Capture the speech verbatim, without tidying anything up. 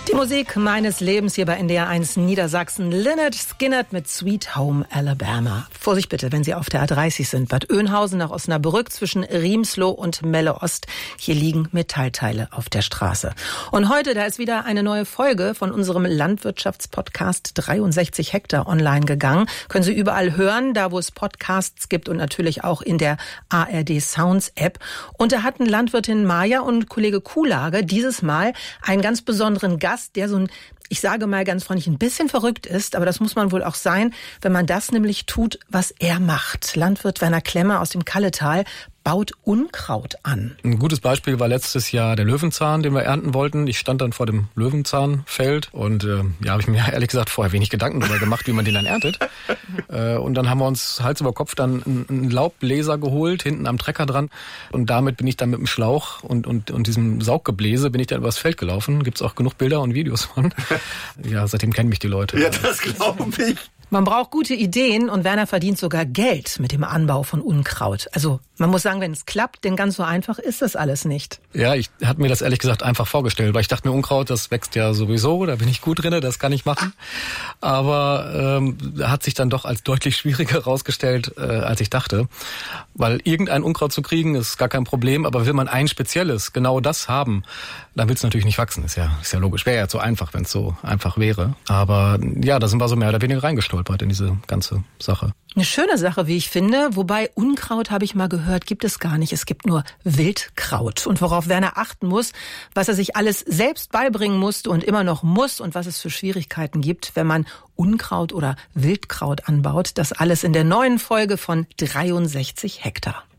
Die Musik meines Lebens hier bei N D R eins Niedersachsen. Lynyrd Skynyrd mit Sweet Home Alabama. Vorsicht bitte, wenn Sie auf der A dreißig sind. Bad Oeynhausen nach Osnabrück zwischen Riemsloh und Melle Ost. Hier liegen Metallteile auf der Straße. Und heute, da ist wieder eine neue Folge von unserem Landwirtschaftspodcast dreiundsechzig Hektar online gegangen. Können Sie überall hören, da wo es Podcasts gibt und natürlich auch in der A R D Sounds App. Und da hatten Landwirtin Maja und Kollege Kuhlage dieses Mal einen ganz besonderen Gast, der so ein, ich sage mal ganz freundlich, ein bisschen verrückt ist, aber das muss man wohl auch sein, wenn man das nämlich tut, was er macht. Landwirt Werner Klemmer aus dem Kalletal baut Unkraut an. Ein gutes Beispiel war letztes Jahr der Löwenzahn, den wir ernten wollten. Ich stand dann vor dem Löwenzahnfeld und äh, ja, habe ich mir ehrlich gesagt vorher wenig Gedanken darüber gemacht, wie man den dann erntet. äh, und dann haben wir uns Hals über Kopf dann einen, einen Laubbläser geholt, hinten am Trecker dran. Und damit bin ich dann mit dem Schlauch und, und, und diesem Sauggebläse bin ich dann übers Feld gelaufen. Gibt's auch genug Bilder und Videos von. Ja, seitdem kennen mich die Leute. Ja, das glaube ich. Man braucht gute Ideen und Werner verdient sogar Geld mit dem Anbau von Unkraut. Also man muss sagen, wenn es klappt, denn ganz so einfach ist das alles nicht. Ja, ich hatte mir das ehrlich gesagt einfach vorgestellt, weil ich dachte mir, Unkraut, das wächst ja sowieso, da bin ich gut drin, das kann ich machen. Aber ähm, hat sich dann doch als deutlich schwieriger herausgestellt, äh, als ich dachte. Weil irgendein Unkraut zu kriegen, ist gar kein Problem, aber will man ein spezielles, genau das haben, dann will es natürlich nicht wachsen. Ist ja, ist ja logisch. Wäre ja zu einfach, wenn es so einfach wäre. Aber ja, da sind wir so mehr oder weniger reingestolpert in diese ganze Sache. Eine schöne Sache, wie ich finde. Wobei Unkraut, habe ich mal gehört, gibt es gar nicht. Es gibt nur Wildkraut. Und worauf Werner achten muss, was er sich alles selbst beibringen musste und immer noch muss und was es für Schwierigkeiten gibt, wenn man Unkraut oder Wildkraut anbaut. Das alles in der neuen Folge von dreiundsechzig Hektar.